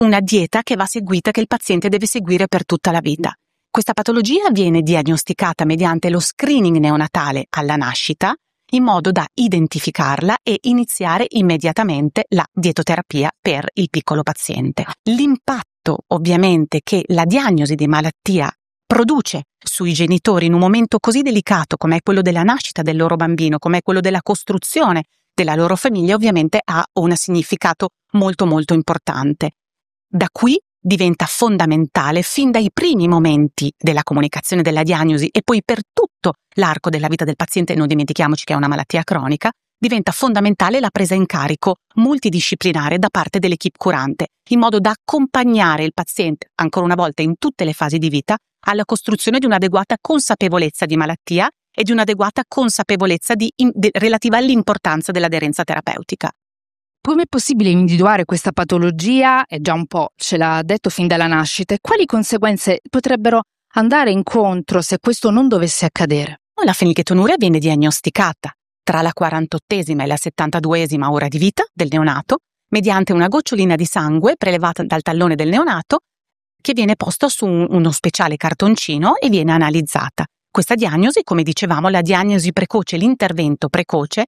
una dieta che va seguita, che il paziente deve seguire per tutta la vita. Questa patologia viene diagnosticata mediante lo screening neonatale alla nascita, in modo da identificarla e iniziare immediatamente la dietoterapia per il piccolo paziente. L'impatto, ovviamente, che la diagnosi di malattia produce sui genitori in un momento così delicato come è quello della nascita del loro bambino, come è quello della costruzione della loro famiglia, ovviamente ha un significato molto molto importante. Da qui diventa fondamentale fin dai primi momenti della comunicazione della diagnosi e poi per tutto l'arco della vita del paziente, non dimentichiamoci che è una malattia cronica, diventa fondamentale la presa in carico multidisciplinare da parte dell'equipe curante, in modo da accompagnare il paziente, ancora una volta in tutte le fasi di vita, alla costruzione di un'adeguata consapevolezza di malattia e di un'adeguata consapevolezza relativa all'importanza dell'aderenza terapeutica. Come è possibile individuare questa patologia? È già un po' ce l'ha detto fin dalla nascita. E quali conseguenze potrebbero andare incontro se questo non dovesse accadere? La fenilchetonuria viene diagnosticata tra la 48esima e la 72esima ora di vita del neonato mediante una gocciolina di sangue prelevata dal tallone del neonato che viene posta su uno speciale cartoncino e viene analizzata. Questa diagnosi, come dicevamo, la diagnosi precoce, l'intervento precoce,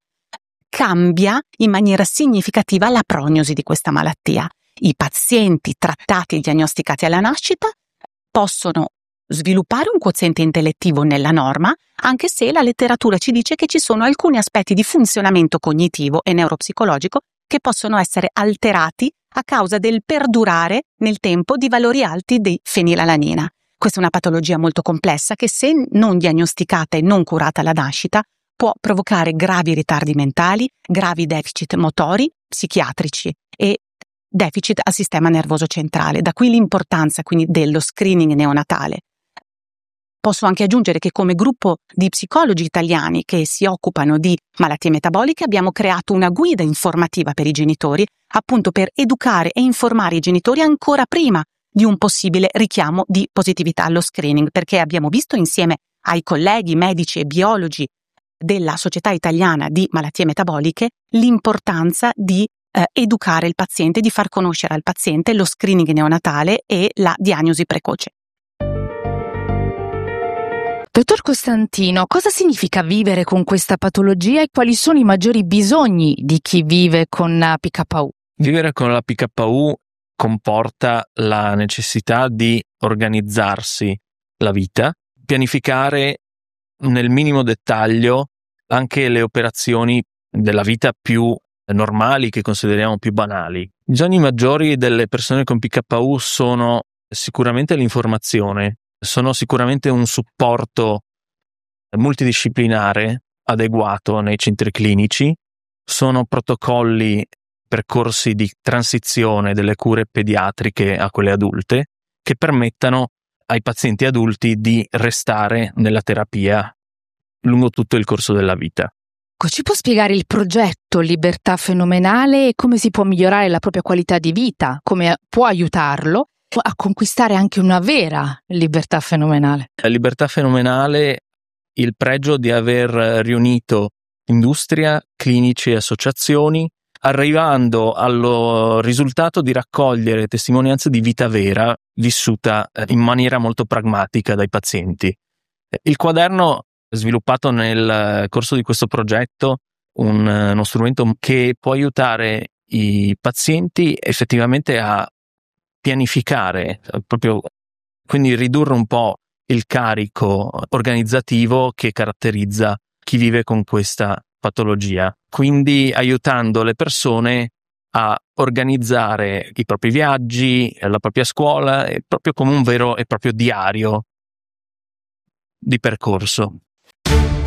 cambia in maniera significativa la prognosi di questa malattia. I pazienti trattati e diagnosticati alla nascita possono sviluppare un quoziente intellettivo nella norma, anche se la letteratura ci dice che ci sono alcuni aspetti di funzionamento cognitivo e neuropsicologico che possono essere alterati a causa del perdurare nel tempo di valori alti di fenilalanina. Questa è una patologia molto complessa che, se non diagnosticata e non curata alla nascita, può provocare gravi ritardi mentali, gravi deficit motori, psichiatrici e deficit al sistema nervoso centrale. Da qui l'importanza quindi dello screening neonatale. Posso anche aggiungere che come gruppo di psicologi italiani che si occupano di malattie metaboliche abbiamo creato una guida informativa per i genitori, appunto per educare e informare i genitori ancora prima di un possibile richiamo di positività allo screening, perché abbiamo visto insieme ai colleghi medici e biologi della Società Italiana di Malattie Metaboliche l'importanza di educare il paziente, di far conoscere al paziente lo screening neonatale e la diagnosi precoce. Dottor Costantino, cosa significa vivere con questa patologia e quali sono i maggiori bisogni di chi vive con PKU? Vivere con la PKU comporta la necessità di organizzarsi la vita, pianificare nel minimo dettaglio anche le operazioni della vita più normali, che consideriamo più banali. I bisogni maggiori delle persone con PKU sono sicuramente l'informazione, sono sicuramente un supporto multidisciplinare adeguato nei centri clinici, sono protocolli, percorsi di transizione delle cure pediatriche a quelle adulte che permettano ai pazienti adulti di restare nella terapia lungo tutto il corso della vita. Ci può spiegare il progetto Libertà Fenomenale e come si può migliorare la propria qualità di vita, come può aiutarlo a conquistare anche una vera libertà fenomenale? La libertà fenomenale, il pregio di aver riunito industria, clinici e associazioni, arrivando al risultato di raccogliere testimonianze di vita vera vissuta in maniera molto pragmatica dai pazienti. Il quaderno sviluppato nel corso di questo progetto, uno strumento che può aiutare i pazienti effettivamente a pianificare, proprio, quindi ridurre un po' il carico organizzativo che caratterizza chi vive con questa patologia, quindi aiutando le persone a organizzare i propri viaggi, la propria scuola, proprio come un vero e proprio diario di percorso.